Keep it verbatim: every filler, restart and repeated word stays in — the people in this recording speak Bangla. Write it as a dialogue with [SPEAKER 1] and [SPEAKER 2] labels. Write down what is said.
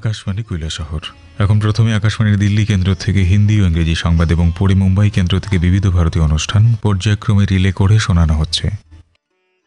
[SPEAKER 1] আকাশবাণী কৈলাসহর। এখন প্রথমে আকাশবাণীর দিল্লি কেন্দ্র থেকে হিন্দি ও ইংরেজি সংবাদ এবং পরে মুম্বাই কেন্দ্র থেকে বিবিধ ভারতীয় অনুষ্ঠান পর্যায়ক্রমে রিলে করে শোনানো হচ্ছে।